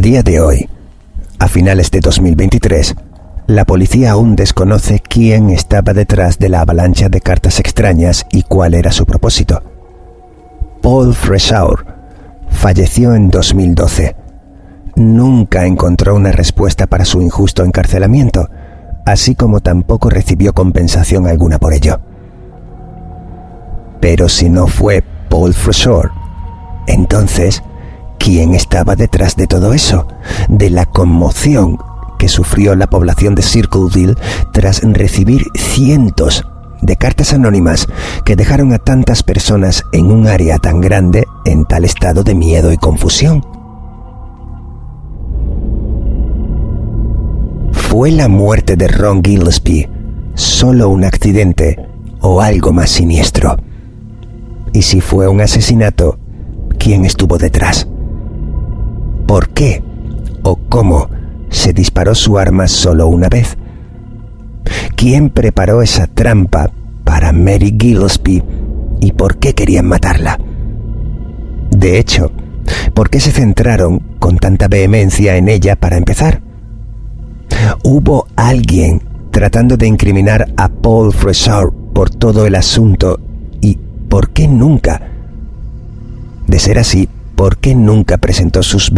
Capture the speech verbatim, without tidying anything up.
día de hoy, a finales de dos mil veintitrés, la policía aún desconoce quién estaba detrás de la avalancha de cartas extrañas y cuál era su propósito. Paul Freshour falleció en dos mil doce. Nunca encontró una respuesta para su injusto encarcelamiento, así como tampoco recibió compensación alguna por ello. Pero si no fue Paul Freshour, entonces, ¿quién estaba detrás de todo eso? De la conmoción que sufrió la población de Circleville tras recibir cientos de cartas anónimas que dejaron a tantas personas en un área tan grande en tal estado de miedo y confusión. ¿Fue la muerte de Ron Gillespie solo un accidente o algo más siniestro? Y si fue un asesinato, ¿quién estuvo detrás? ¿Por qué o cómo se disparó su arma solo una vez? ¿Quién preparó esa trampa para Mary Gillespie y por qué querían matarla? De hecho, ¿por qué se centraron con tanta vehemencia en ella para empezar? ¿Hubo alguien tratando de incriminar a Paul Freshour por todo el asunto? ¿Y por qué nunca? De ser así, ¿por qué nunca presentó sus